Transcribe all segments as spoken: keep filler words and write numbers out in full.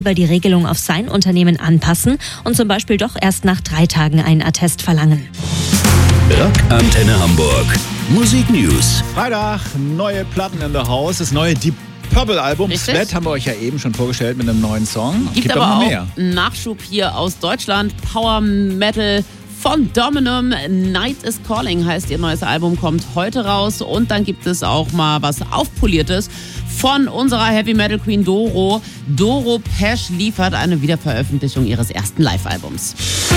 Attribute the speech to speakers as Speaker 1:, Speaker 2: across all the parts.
Speaker 1: über die Regelung auf sein Unternehmen anpassen und zum Beispiel doch erst nach drei Tagen einen Attest verlangen.
Speaker 2: Rock Antenne Hamburg. Musik News.
Speaker 3: Freitag, neue Platten in der Haus. Das neue Deep Purple Album.
Speaker 4: Richtig?
Speaker 3: Sweat haben wir euch ja eben schon vorgestellt mit einem neuen Song.
Speaker 4: Gibt,
Speaker 3: Gibt
Speaker 4: aber
Speaker 3: noch
Speaker 4: auch
Speaker 3: mehr.
Speaker 4: Nachschub hier aus Deutschland. Power Metal von Dominum. Night is Calling heißt ihr neues Album, kommt heute raus. Und dann gibt es auch mal was Aufpoliertes von unserer Heavy Metal Queen Doro. Doro Pesch liefert eine Wiederveröffentlichung ihres ersten Live-Albums.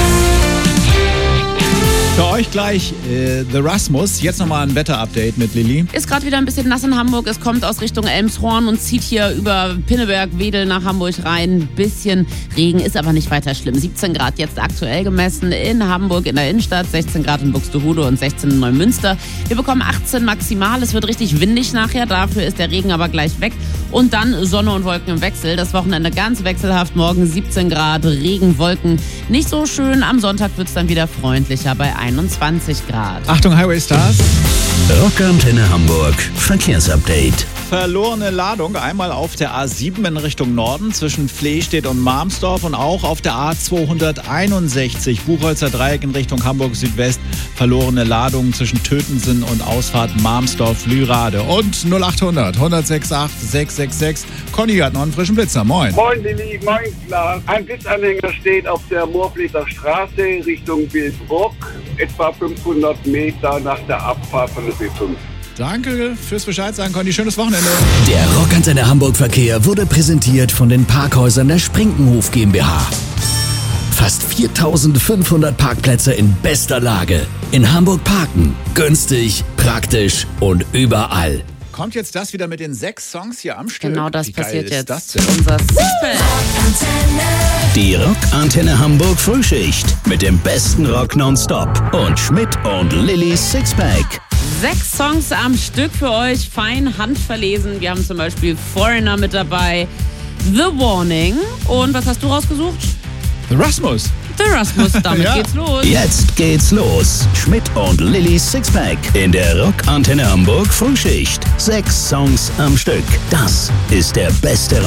Speaker 3: Für euch gleich äh, The Rasmus. Jetzt nochmal ein Wetter-Update mit Lilly.
Speaker 4: Ist gerade wieder ein bisschen nass in Hamburg. Es kommt aus Richtung Elmshorn und zieht hier über Pinneberg, Wedel nach Hamburg rein. Ein bisschen Regen, ist aber nicht weiter schlimm. siebzehn Grad jetzt aktuell gemessen in Hamburg in der Innenstadt, sechzehn Grad in Buxtehude und sechzehn in Neumünster. Wir bekommen achtzehn maximal. Es wird richtig windig nachher. Dafür ist der Regen aber gleich weg. Und dann Sonne und Wolken im Wechsel. Das Wochenende ganz wechselhaft. Morgen siebzehn Grad, Regen, Wolken. Nicht so schön. Am Sonntag wird es dann wieder freundlicher bei einundzwanzig Grad.
Speaker 3: Achtung, Highway Stars.
Speaker 2: Rock Antenne Hamburg. Verkehrsupdate.
Speaker 3: Verlorene Ladung. Einmal auf der A sieben in Richtung Norden zwischen Flehstedt und Marmsdorf und auch auf der A zweihunderteinundsechzig Buchholzer Dreieck in Richtung Hamburg Südwest. Verlorene Ladung zwischen Tötensen und Ausfahrt Marmsdorf-Lührade. Und null achthundert, hundertsechs acht, sechs sechs sechs. Conny hat noch einen frischen Blitzer. Moin.
Speaker 5: Moin Lilly, moin Klaas. Ein Blitzanhänger steht auf der Moorfleter Straße Richtung Bildbrock, etwa fünfhundert Meter nach der Abfahrt von der B fünf.
Speaker 3: Danke fürs Bescheid sagen, Conny. Schönes Wochenende.
Speaker 2: Der Rock Antenne Hamburg Verkehr wurde präsentiert von den Parkhäusern der Sprinkenhof GmbH. Fast viertausendfünfhundert Parkplätze in bester Lage. In Hamburg parken. Günstig, praktisch und überall.
Speaker 3: Kommt jetzt das wieder mit den sechs Songs hier am Stück?
Speaker 4: Genau das
Speaker 3: Wie geil
Speaker 4: passiert
Speaker 3: ist
Speaker 4: jetzt.
Speaker 3: Das denn?
Speaker 4: Unser Sixpack.
Speaker 2: Die Rock Antenne Hamburg Frühschicht mit dem besten Rock nonstop und Schmidt und Lillys Sixpack.
Speaker 4: Sechs Songs am Stück für euch, fein handverlesen. Wir haben zum Beispiel Foreigner mit dabei, The Warning. Und was hast du rausgesucht?
Speaker 3: The Rasmus.
Speaker 4: The Rasmus, damit
Speaker 3: Ja.
Speaker 4: geht's los.
Speaker 2: Jetzt geht's los. Schmidt und Lillys Sixpack in der Rock Antenne Hamburg Frühschicht. Sechs Songs am Stück. Das ist der beste